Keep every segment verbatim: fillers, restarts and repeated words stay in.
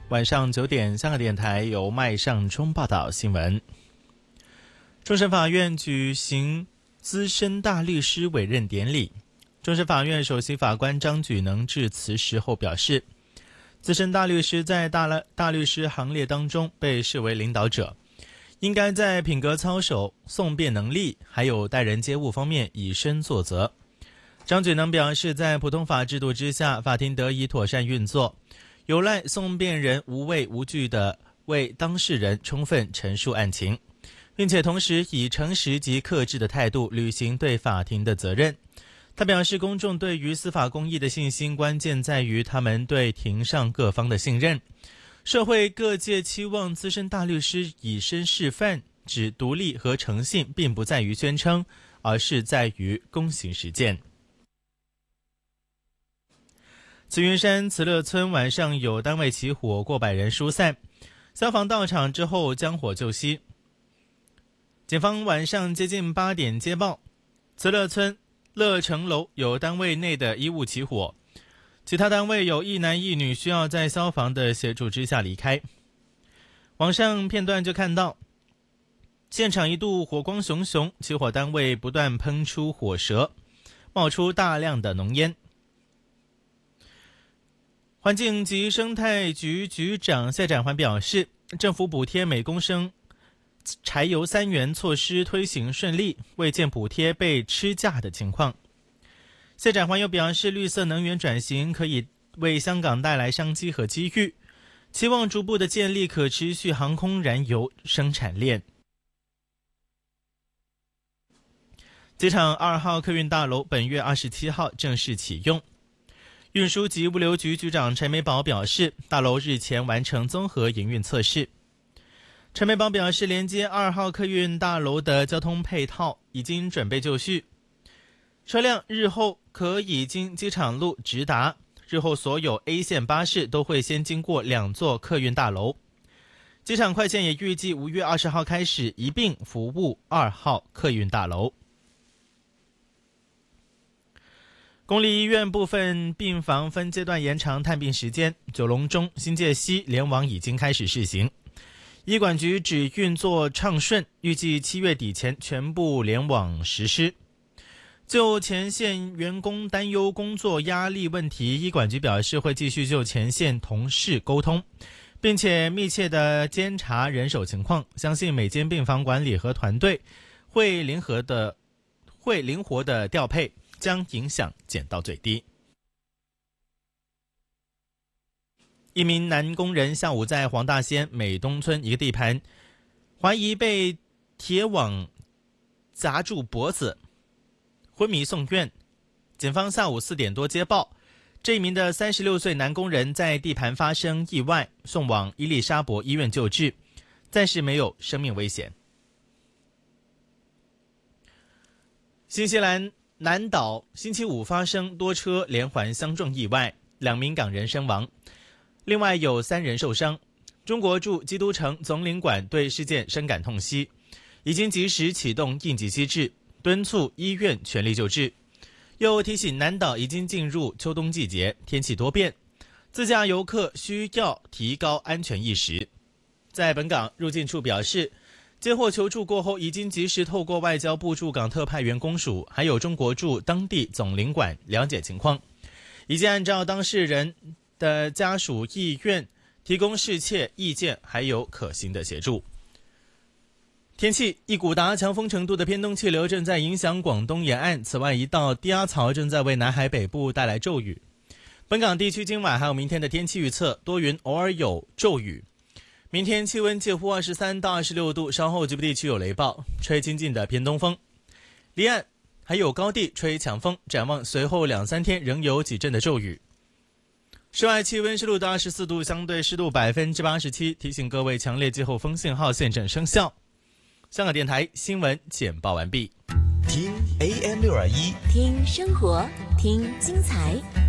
晚上九点，香港电台由麦尚中报道新闻。终审法院举行资深大律师委任典礼。终审法院首席法官张举能致辞时候表示，资深大律师在 大, 大律师行列当中被视为领导者，应该在品格操守、讼辩能力还有待人接物方面以身作则。张举能表示，在普通法制度之下，法庭得以妥善运作，有赖讼辩人无畏无惧地为当事人充分陈述案情，并且同时以诚实及克制的态度履行对法庭的责任。他表示，公众对于司法公义的信心关键在于他们对庭上各方的信任。社会各界期望资深大律师以身示范，指独立和诚信并不在于宣称，而是在于公行实践。慈云山慈乐村晚上有单位起火，过百人疏散，消防到场之后将火救熄。警方晚上接近八点接报，慈乐村乐城楼有单位内的衣物起火，其他单位有一男一女需要在消防的协助之下离开。网上片段就看到现场一度火光熊熊，起火单位不断喷出火舌，冒出大量的浓烟。环境及生态局局长谢展环表示，政府补贴每公升柴油三元措施推行顺利，未见补贴被吃价的情况。谢展环又表示，绿色能源转型可以为香港带来商机和机遇，期望逐步的建立可持续航空燃油生产链。机场二号客运大楼本月二十七号正式启用。运输及物流局局长陈美宝表示，大楼日前完成综合营运测试。陈美宝表示，连接二号客运大楼的交通配套已经准备就绪，车辆日后可以经机场路直达，日后所有 A 线巴士都会先经过两座客运大楼。机场快线也预计五月二十号开始一并服务二号客运大楼。公立医院部分病房分阶段延长探病时间，九龙中、新界西联网已经开始试行。医管局指运作畅顺，预计七月底前全部联网实施。就前线员工担忧工作压力问题，医管局表示会继续就前线同事沟通，并且密切地监察人手情况，相信每间病房管理和团队会灵活的会灵活的调配，将影响减到最低。一名男工人下午在黄大仙美东村一个地盘，怀疑被铁网夹住脖子，昏迷送院。警方下午四点多接报，这一名的三十六岁男工人在地盘发生意外，送往伊丽莎白医院救治，暂时没有生命危险。新西兰南岛星期五发生多车连环相撞意外，两名港人身亡，另外有三人受伤。中国驻基督城总领馆对事件深感痛惜，已经及时启动应急机制，敦促医院全力救治。又提醒南岛已经进入秋冬季节，天气多变，自驾游客需要提高安全意识。在本港，入境处表示，接获求助过后，已经及时透过外交部驻港特派员公署还有中国驻当地总领馆了解情况，已经按照当事人的家属意愿提供适切意见还有可行的协助。天气，一股达强风程度的偏东气流正在影响广东沿岸，此外一道低压槽正在为南海北部带来骤雨。本港地区今晚还有明天的天气预测，多云偶尔有骤雨，明天气温介乎二十三到二十六度，稍后局部地区有雷暴，吹清劲的偏东风，离岸还有高地吹强风，展望随后两三天仍有几阵的骤雨。室外气温十六到二十四度，相对湿度百分之八十七。提醒各位，强烈季候风信号现正生效。香港电台新闻简报完毕。 听 A M 六二一， 听生活，听精彩。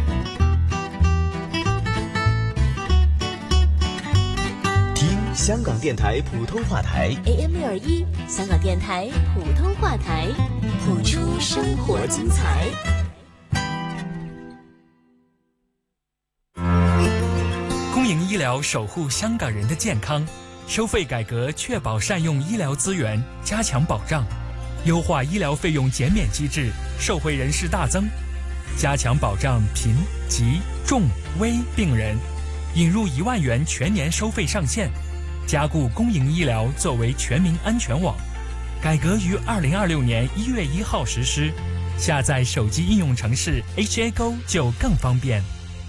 听香港电台普通话台 A M 六二一，香港电台普通话台，谱出生活精彩。 公營醫療守護香港人的健康，收費改革確保善用醫療資源，加強保障，優化醫療費用減免機制，受惠人士大增，加強保障貧、疾、重、危病人，引入一萬元全年收費上限，加固公營醫療作為全民安全網。改革於二零二六年一月一號實施，下載手機應用程式 H A Go 就更方便。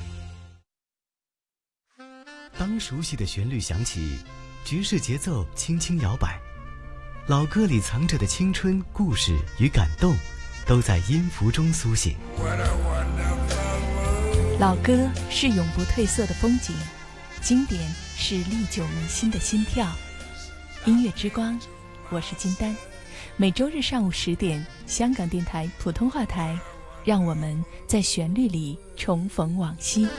當熟悉的旋律響起，爵士節奏輕輕搖擺，老歌裡藏着的青春、故事與感動，都在音符中甦醒。 老歌是永不褪色的風景，經典是歷久彌新的心跳。音樂之光，我是金丹，每周日上午十點，香港電台普通話台，讓我們在旋律裡重逢往昔。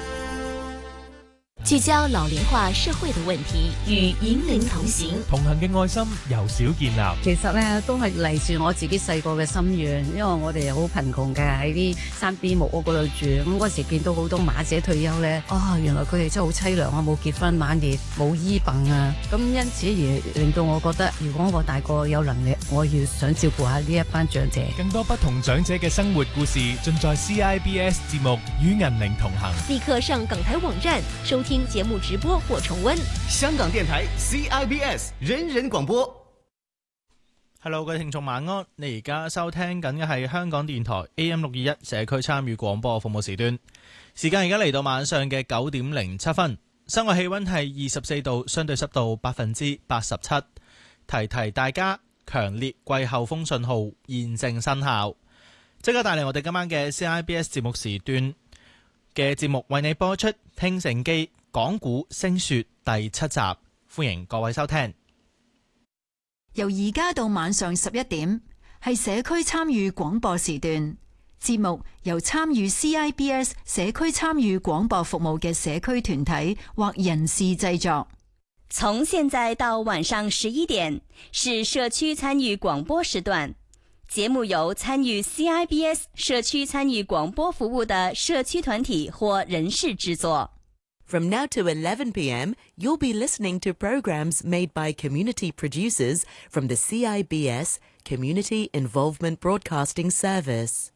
聚焦老齡化社會的問題，與引領同行。 同行嘅愛心由小建立。 其實咧都係嚟自我自己細個嘅心願，因為我哋好貧窮嘅，喺啲山邊木屋嗰度住。咁嗰時見到好多馬姐退休咧，啊、哦，原來佢哋真係好凄涼啊，冇結婚晚年冇醫病啊。咁因此而令到我覺得，如果我大個有能力，我要想照顧下呢一班長者。 更多不同長者嘅生活故事，盡在 C I B S 節目《與銀齡同行》。 立刻上港台網站收聽節目直播或重溫。 香港電台 C I B S 人人廣播。 Hello， 各位聽眾晚安，你而家收聽緊嘅係香港電台 A M 六二一社區參與廣播服務時段，時間而家嚟到晚上嘅九點零七分，室外氣溫係二十四度，相對濕度百分之八十七。提提大家，強烈季候風信號現正生效，即刻帶嚟我哋今晚嘅 C I B S 節目時段嘅節目，為你播出《聽盛機講古聲說》第七集，歡迎各位收聽。 由而家到晚上十一點，係社區參與廣播時段。節目由參與 C I B S 社區參與廣播服務嘅社區團體或人士製作。 從現在到晚上十一點，是社區參與廣播時段。節目由參與 C I B S 社區參與廣播服務的社區團體或人士製作。 From now to eleven p m, you'll be listening to programs made by community producers from the C I B S Community Involvement Broadcasting Service.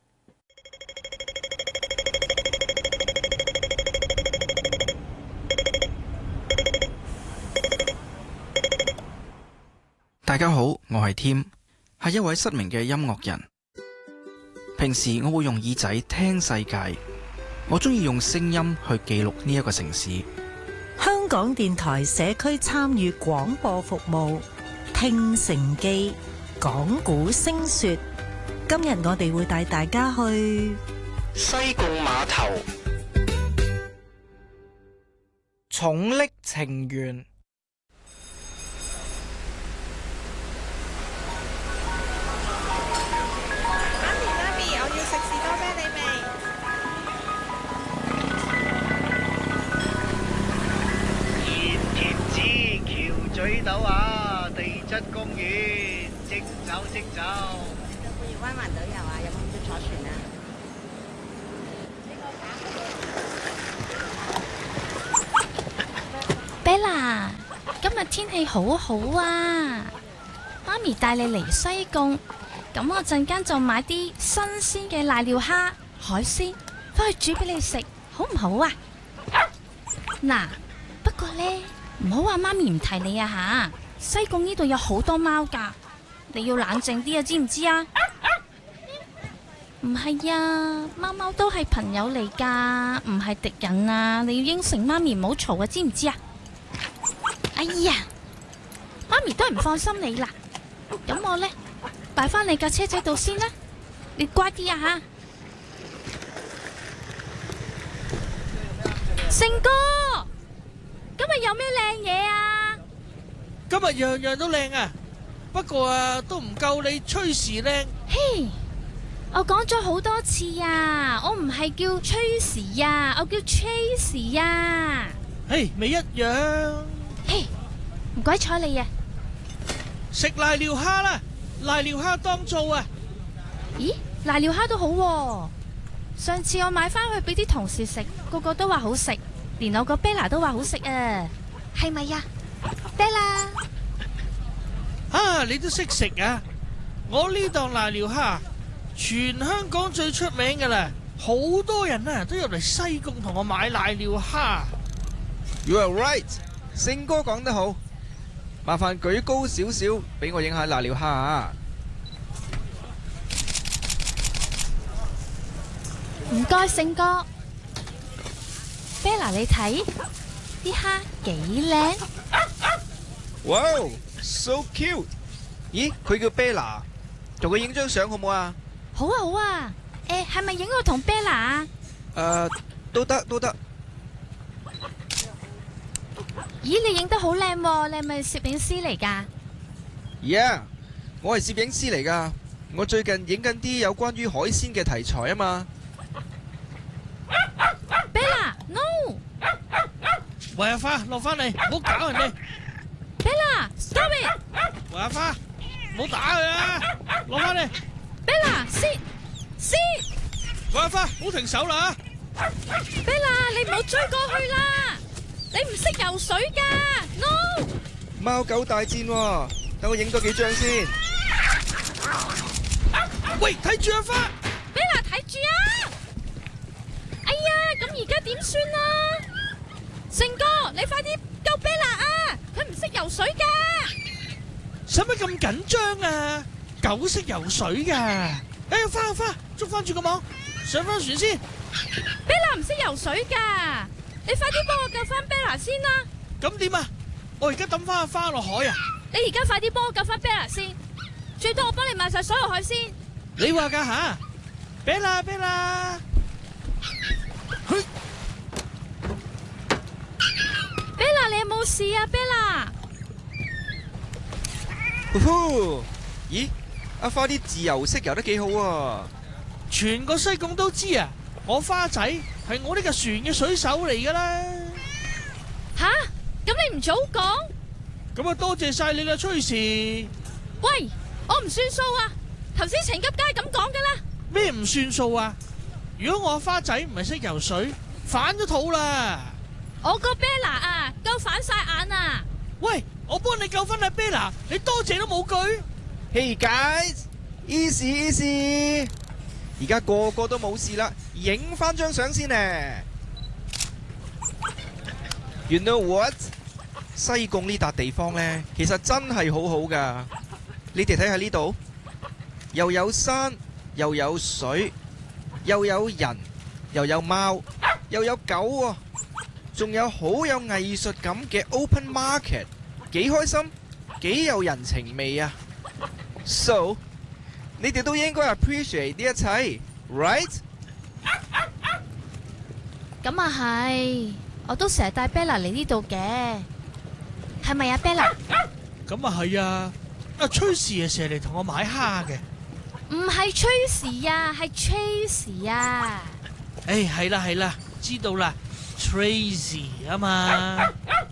大家好，我係 Tim， 係一位失明嘅音樂人。平時我會用耳仔聽世界。我中意用聲音去記錄呢一個城市。 香港電台社區參與廣播服務，聽盛機講古聲說。今日我哋會帶大家去西貢碼頭，重瀝情緣。 水島啊，地質公園，即走即走。有冇要灣環島遊啊？有冇要坐船啊 ？Bella， 今日天氣好好啊！媽咪帶你嚟西貢，咁我陣間就買啲新鮮嘅瀨尿蝦、海鮮，返去煮俾你食，好唔好啊？嗱，不過呢。唔好話媽咪唔提你啊吓！西貢呢度有好多貓噶，你要冷靜啲啊，知唔知啊？唔係啊，貓貓都係朋友嚟噶，唔係敵人啊！你要應承媽咪唔好嘈啊，知唔知啊？哎呀，媽咪都係唔放心你啦，咁我呢，擺翻你架車仔度先啦，你乖啲啊吓！成哥。今日有咩靚嘢啊？ 今日樣樣都靚啊，不過啊都唔夠你崔時靚。 嘿，我講咗好多次啊，我唔係叫崔時啊，我叫 Tracy 啊。 嘿，咪一樣。 嘿，唔鬼睬你啊！ 食瀨尿蝦啦，瀨尿蝦當造啊。 咦，瀨尿蝦都好喎。上次我買翻去俾啲同事食，個個都話好食。 連我個 Bella 都話好食啊，係咪呀 ，Bella？ 啊，你都識食啊！我呢檔瀨尿蝦全香港最出名噶啦，好多人啊都入嚟西貢同我買瀨尿蝦。 You are right， 勝哥講得好，麻煩舉高少少俾我影下瀨尿蝦啊！ 唔該，勝哥。Bella， 你睇啲蝦幾靚。 哇 ，so cute！ 咦，佢叫 Bella， 同佢影張相好唔好啊？ 好啊好啊，誒，係咪影我同 Bella 啊？ 誒，都得都得。 咦，你影得好靚喎，你係咪攝影師嚟㗎 ？Yeah， 我係攝影師嚟㗎，我最近影緊啲有關於海鮮嘅題材啊嘛。 Bella，no！ 喂，阿花，落翻嚟，唔好搞人哋。 Bella，stop it！ 喂，阿花，唔好打佢啊！落翻嚟。 Bella，sit，sit！ 喂，阿花，唔好停手啦 ！Bella， 你唔好追過去啦，你唔識游水噶 ，no！ 貓狗大戰喎，等我影多幾張先。 喂，睇住阿花 ！Bella， 睇住啊！哎呀，咁而家點算啊？勝哥，你快啲救 Bella 啊！佢唔識游水噶。 使乜咁緊張啊？狗識游水噶。哎呀，花花，捉翻住個網，上翻船先。 Bella 唔識游水噶，你快啲幫我救翻 Bella 先啦。 咁點啊？我而家抌翻阿花落海啊！ 你而家快啲幫我救翻 Bella 先，最多我幫你買晒所有海鮮。 你話噶吓 ？Bella Bella， 去 Bella， 你有冇事啊 ？Bella， 呼，咦，阿花啲自由式游得幾好啊！ 全個西貢都知啊！我花仔係我呢個船嘅水手嚟噶啦。 吓？咁你唔早講？ 咁啊，多謝晒你啦，崔氏。 喂，我唔算數啊！頭先情急梗係咁講噶啦。 咩唔算數啊？如果我花仔唔係識游水，反咗肚啦。 我個 Bella 啊，救反晒眼啊！ 喂，我幫你救翻阿 Bella， 你多謝都冇句。 Hey guys，easy easy， 而家個個都冇事啦，影翻張相先咧。You know what？ 西貢呢笪地方呢，其實真係好好噶。你哋睇下呢度，又有山，又有水，又有人，又有貓，又有狗喎，仲有好有藝術感嘅 open market， 幾開心，幾有人情味啊！ So， 你哋都應該 appreciate 呢一切 ，right？ 咁啊係，我都成日帶 Bella 嚟呢度嘅，係咪啊 Bella？ 咁啊係啊，阿崔氏啊成日嚟同我買蝦嘅。 唔係崔氏啊，係 Tracy 啊。 誒，係啦係啦，知道啦 ，Tracy 啊嘛。